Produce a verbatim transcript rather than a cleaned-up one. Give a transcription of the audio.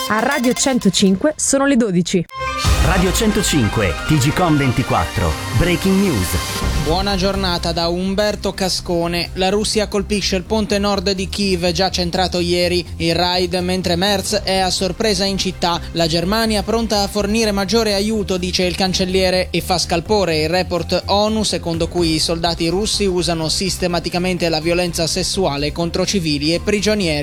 A Radio centocinque sono le dodici. Radio centocinque, T G Com ventiquattro, Breaking News. Buona giornata da Umberto Cascone. La Russia colpisce il ponte nord di Kiev, già centrato ieri. Il raid mentre Merz è a sorpresa in città. La Germania pronta a fornire maggiore aiuto, dice il cancelliere, e fa scalpore il report ONU secondo cui i soldati russi usano sistematicamente la violenza sessuale contro civili e prigionieri.